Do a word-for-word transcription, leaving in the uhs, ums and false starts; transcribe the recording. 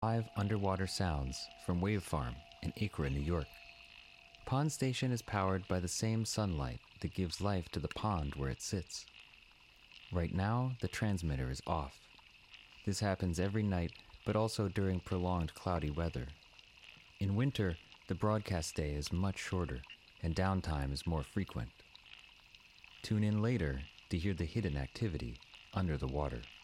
Live underwater sounds from Wave Farm in Acre, New York. Pond Station is powered by the same sunlight that gives life to the pond where it sits. Right now, the transmitter is off. This happens every night, but also during prolonged cloudy weather. In winter, the broadcast day is much shorter, and downtime is more frequent. Tune in later to hear the hidden activity under the water.